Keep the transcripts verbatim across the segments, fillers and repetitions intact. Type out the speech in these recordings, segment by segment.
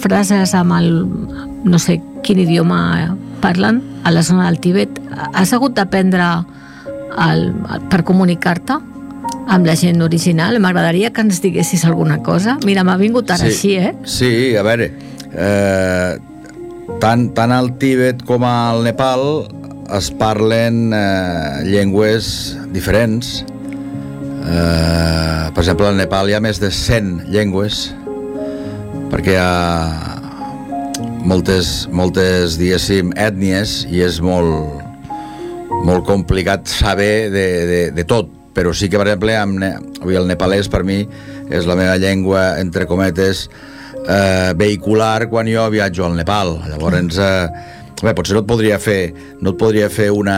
frases amb el... no sé quin idioma parlen a la zona del Tibet. Has hagut d'aprendre el, el, per comunicar-te amb la gent original? M'agradaria que ens diguessis alguna cosa. Mira, m'ha vingut ara sí, així, eh? Sí, a veure, eh, tant, tant al Tibet com al Nepal es parlen eh, llengües diferents. Eh, per exemple, al Nepal hi ha més de cent llengües, perquè hi ha moltes, moltes diguéssim, ètnies, i és molt, molt complicat saber de, de, de tot. Però sí que, per exemple, amb, el nepalès per mi és la meva llengua, entre cometes, eh, vehicular quan jo viatjo al Nepal. Llavors, eh, bé, potser no et podria fer, no et podria fer una...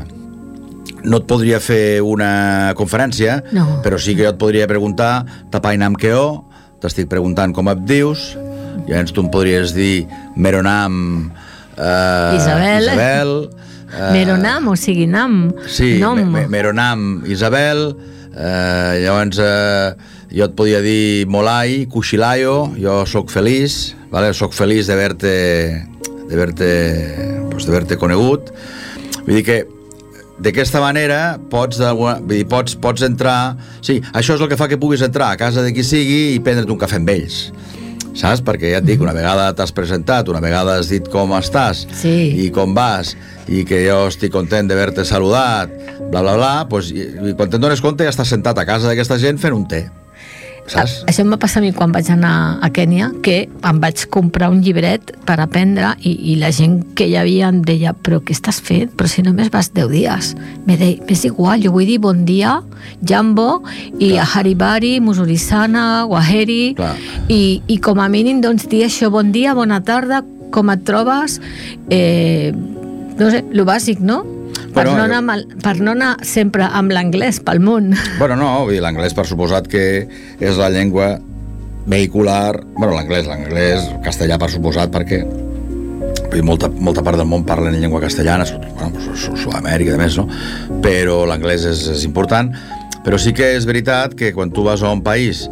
no et podria fer una conferència, no. Però sí que jo et podria preguntar Tapainam Keo, t'estic preguntant com et dius, i llavors tu em podries dir Meronam eh, Isabel, Isabel eh, Meronam, o sigui Nam, sí, nom. me, me, Meronam Isabel, eh, llavors eh, jo et podia dir Molai Kushilayo, jo sóc feliç, vale? Sóc feliç d'haver-te d'haver-te pues, d'haver-te conegut. Vull dir que d'aquesta manera pots, vull dir, pots, pots entrar... Sí, això és el que fa que puguis entrar a casa de qui sigui i prendre't un cafè amb ells, saps? Perquè ja et dic, una vegada t'has presentat, una vegada has dit com estàs, sí, i com vas, i que jo estic content d'haver-te saludat, bla, bla, bla, doncs, i, i quan te'n dones compte ja estàs sentat a casa d'aquesta gent fent un té, saps? Això em va passar a mi quan vaig anar a Kènia, que em vaig comprar un llibret per aprendre, i, i la gent que hi havia em deia, però què estàs fent? Però si només vas deu dies. M'és igual, jo vull dir bon dia, jambo, i Clar. haribari, musurisana, waheri, i, i com a mínim doncs dir això, bon dia, bona tarda, com et trobes, eh, no sé, lo bàsic, no? Per, Bueno, no anar mal, per no anar sempre amb l'anglès pel món. Bueno, no, vull dir, l'anglès per suposat que és la llengua vehicular, bueno, l'anglès, l'anglès, castellà per suposat, perquè vull dir, molta, molta part del món parlen en llengua castellana, bueno, Sud-amèrica i més, no? Però l'anglès és, és important, però sí que és veritat que quan tu vas a un país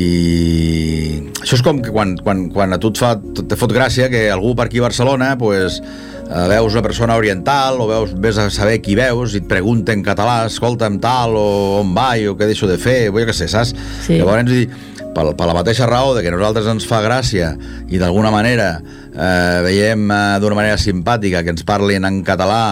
i... Això és com que quan, quan, quan a tu et, fa, te fot gràcia que algú per aquí a Barcelona, pues, Uh, veus una persona oriental o veus, vés a saber qui veus i et pregunta en català, escolta'm tal, o on vaig, o què deixo de fer, o jo què sé, saps? Sí. Llavors, per, per la mateixa raó de que a nosaltres ens fa gràcia i d'alguna manera eh, veiem eh, d'una manera simpàtica que ens parlin en català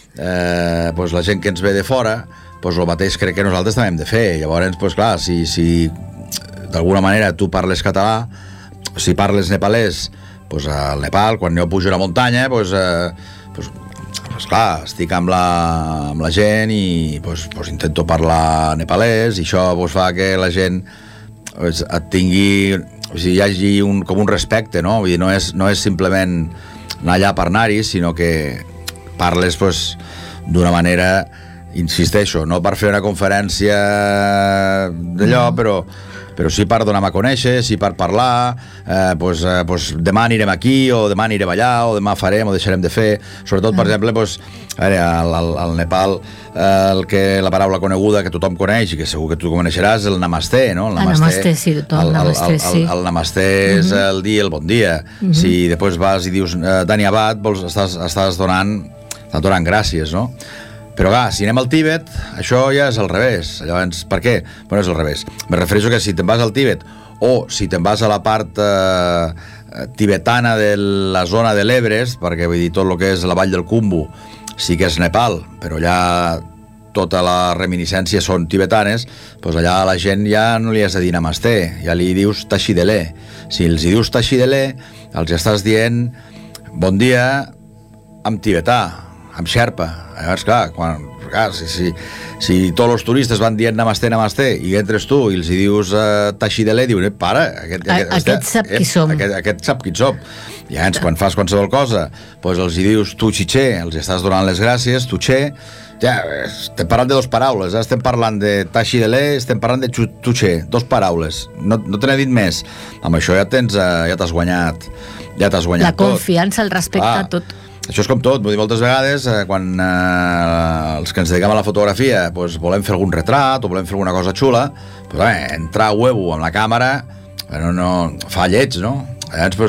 eh, pues la gent que ens ve de fora, pues el mateix crec que nosaltres també hem de fer. Llavors, pues clar, si, si d'alguna manera tu parles català, si parles nepalès, pues al Nepal, quan jo pujo a la muntanya, pues, eh, pues, pues clar, estic amb la, amb la gent i pues, pues intento parlar nepalès, i això pues, fa que la gent pues, et tingui, o sigui, hi hagi un, com un respecte, no? Vull dir, no és, no és simplement anar allà per anar-hi, sinó que parles pues, d'una manera, insisteixo, no per fer una conferència d'allò, però però sí per donar-me a conèixer, sí per parlar, eh, pues, eh, pues demà anirem aquí, o demà anirem allà, o demà farem, o deixarem de fer. Sobretot, per exemple, pues, a veure, al, al, al Nepal, eh, el que, la paraula coneguda que tothom coneix, i que segur que tu coneixeràs, el namasté, no? El namasté, namasté sí, tothom, el, el, namasté, el, sí. El, el namasté és uh-huh. el dia, el bon dia. Uh-huh. Si després vas i dius eh, Dhanyavad, vols, estàs, estàs donant, estàs donant gràcies, no? Però clar, si anem al Tibet, això ja és al revés. Llavors, per què? Bueno, és al revés. Me refereixo que si te'n vas al Tibet, o si te'n vas a la part eh, tibetana de la zona de l'Everest, perquè vull dir, tot el que és la vall del Khumbu sí que és Nepal, però allà tota la reminiscència són tibetanes, doncs allà la gent ja no li has de dir namasté, ja li dius tashidele. Si els hi dius tashidele, els estàs dient bon dia en tibetà, amb xerpa. Llavors, clar, quan, clar si, si, si tots els turistes van dient namasté, namasté, i entres tu i els hi dius uh, tashidele, diuen, eh, para, aquest, aquest, aquest sap qui som. Aquest, aquest sap qui som. I llavors, quan fas qualsevol cosa, doncs els hi dius tu xitxer, els estàs donant les gràcies, tu xer, ja, estem parlant de dues paraules, eh? Estem parlant de tashidele, estem parlant de tu xer, dos paraules, no, no te n'he dit més. Amb això ja tens, uh, ja t'has guanyat, ja t'has guanyat la confiança, tot. El respecte, ah, tot. Això és com tot, vull dir, moltes vegades eh, quan eh, els que ens dediquem a la fotografia pues, volem fer algun retrat o volem fer alguna cosa xula, pues, eh, entrar a huevo amb la càmera, bueno, no, fa lleig, no? Llavors, pues,